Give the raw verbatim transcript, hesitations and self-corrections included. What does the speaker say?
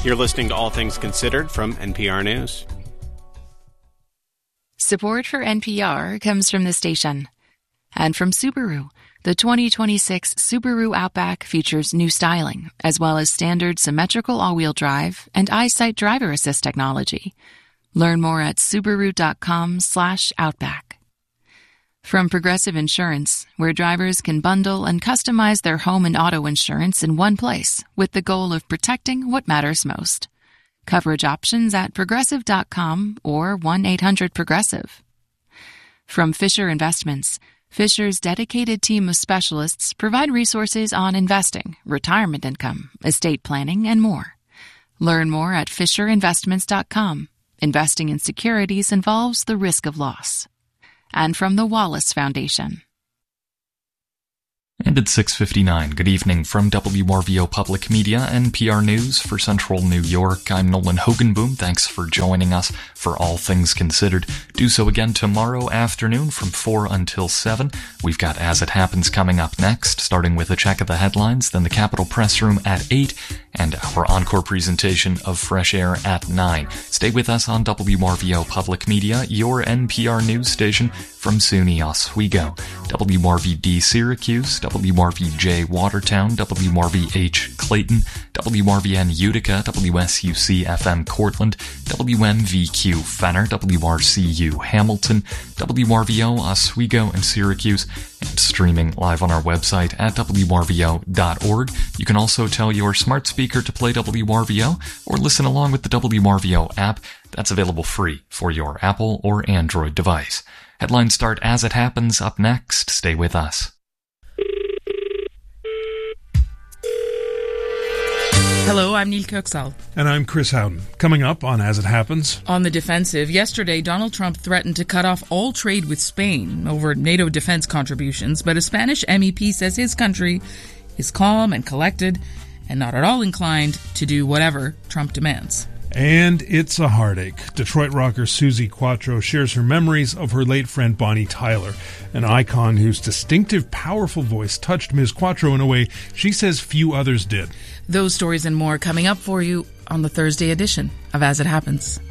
You're listening to All Things Considered from N P R News. Support for N P R comes from the station. And from Subaru. The twenty twenty-six Subaru Outback features new styling, as well as standard symmetrical all-wheel drive and EyeSight driver assist technology. Learn more at Subaru.com slash Outback. From Progressive Insurance, where drivers can bundle and customize their home and auto insurance in one place with the goal of protecting what matters most. Coverage options at Progressive dot com or one eight hundred Progressive. From Fisher Investments, Fisher's dedicated team of specialists provide resources on investing, retirement income, estate planning, and more. Learn more at Fisher Investments dot com. Investing in securities involves the risk of loss. And from the Wallace Foundation. And at six fifty-nine, good evening from W R V O Public Media, N P R News for Central New York. I'm Nolan Hogenboom. Thanks for joining us for All Things Considered. Do so again tomorrow afternoon from four until seven. We've got As It Happens coming up next, starting with a check of the headlines, then the Capitol Press Room at eight, and our encore presentation of Fresh Air at nine. Stay with us on W R V O Public Media, your N P R news station from SUNY Oswego. W R V D Syracuse, W R V J Watertown, W R V H Clayton, W R V N Utica, W S U C F M Cortland, W M V Q Fenner, W R C U Hamilton, W R V O Oswego and Syracuse, and streaming live on our website at W R V O dot org. You can also tell your smart speaker to play W R V O or listen along with the W R V O app. That's available free for your Apple or Android device. Headlines start as it happens up next. Stay with us. Hello, I'm Neil Kirksall. And I'm Chris Howden. Coming up on As It Happens. On the defensive, yesterday Donald Trump threatened to cut off all trade with Spain over NATO defense contributions, but a Spanish M E P says his country is calm and collected and not at all inclined to do whatever Trump demands. And it's a heartache. Detroit rocker Suzi Quatro shares her memories of her late friend Bonnie Tyler, an icon whose distinctive, powerful voice touched Miz Quatro in a way she says few others did. Those stories and more coming up for you on the Thursday edition of As It Happens.